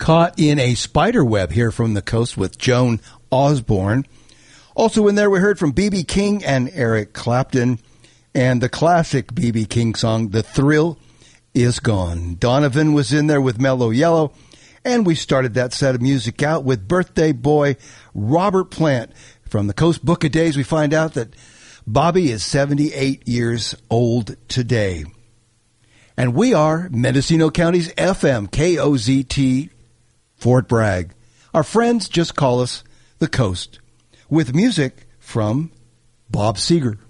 Caught in a Spider Web here from the coast with Joan Osborne. Also in there, we heard from B.B. King and Eric Clapton, and the classic B.B. King song, The Thrill Is Gone. Donovan was in there with Mellow Yellow, and we started that set of music out with birthday boy Robert Plant. From the Coast Book of Days, we find out that Bobby is 78 years old today. And we are Mendocino County's FM, KOZT, Fort Bragg. Our friends just call us the Coast, with music from Bob Seger.